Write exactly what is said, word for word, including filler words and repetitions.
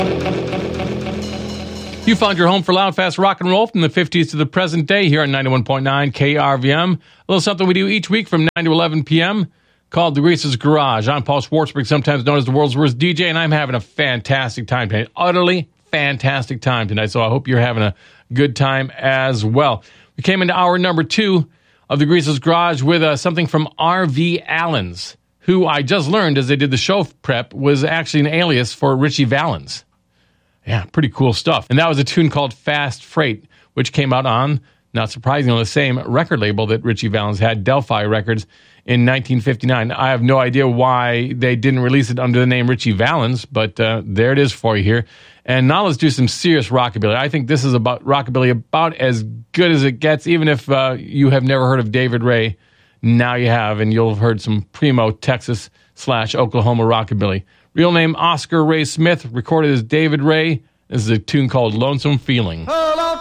You found your home for loud, fast rock and roll from the fifties to the present day here on ninety-one point nine K R V M. A little something we do each week from nine to eleven p.m. called The Grease's Garage. I'm Paul Schwartzberg, sometimes known as the world's worst D J, and I'm having a fantastic time tonight. Utterly fantastic time tonight, so I hope you're having a good time as well. We came into hour number two of The Grease's Garage with uh, something from R V Allens, who I just learned as they did the show prep was actually an alias for Richie Valens. Yeah, pretty cool stuff. And that was a tune called Fast Freight, which came out on, not surprisingly, on the same record label that Richie Valens had, Delphi Records, in nineteen fifty-nine. I have no idea why they didn't release it under the name Richie Valens, but uh, there it is for you here. And now let's do some serious rockabilly. I think this is about rockabilly about as good as it gets, even if uh, you have never heard of David Ray. Now you have, and you'll have heard some primo Texas slash Oklahoma rockabilly. Real name Oscar Ray Smith, recorded as David Ray. This is a tune called Lonesome Feeling.